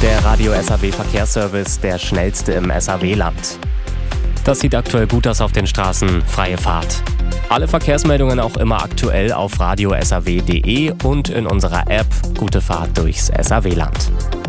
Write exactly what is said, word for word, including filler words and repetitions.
Der Radio S A W Verkehrsservice, der schnellste im S A W-Land. Das sieht aktuell gut aus auf den Straßen. Freie Fahrt. Alle Verkehrsmeldungen auch immer aktuell auf radio s a w punkt d e und in unserer App. Gute Fahrt durchs S A W-Land.